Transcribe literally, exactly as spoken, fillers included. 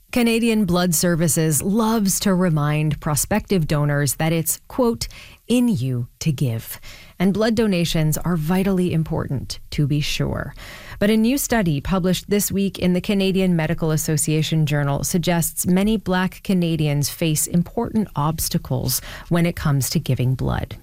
Canadian Blood Services loves to remind prospective donors that it's, quote, in you to give. And blood donations are vitally important, to be sure. But a new study published this week in the Canadian Medical Association Journal suggests many Black Canadians face important obstacles when it comes to giving blood.